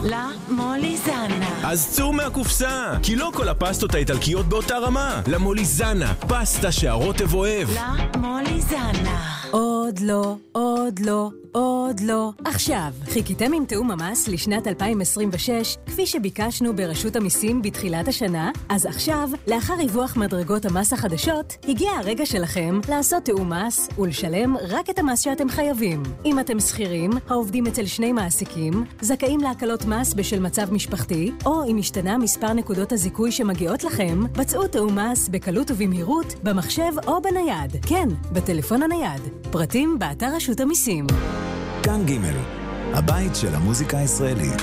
למוליזנה. אז צאו מהקופסה, כי לא כל הפסטות האיטלקיות באותה רמה. למוליזנה, פסטה שהרוטב אוהב. למוליזנה. עוד לא, עוד לא, עוד לא. עכשיו, חיכיתם עם תאום המס לשנת 2026, כפי שביקשנו ברשות המיסים בתחילת השנה? אז עכשיו, לאחר ריווח מדרגות המס החדשות, הגיע הרגע שלכם לעשות תאום מס ולשלם רק את המס שאתם חייבים. אם אתם שכירים, העובדים אצל שני מעסיקים, זכאים להקלות מס בשל מצב משפחתי, או אם השתנה מספר נקודות הזיכוי שמגיעות לכם, בצעו תאום מס בקלות ובמהירות, במחשב או בנייד. כן, בטלפון הנייד. פרטים באתר רשות המיסים. כאן ג' הבית של המוזיקה הישראלית.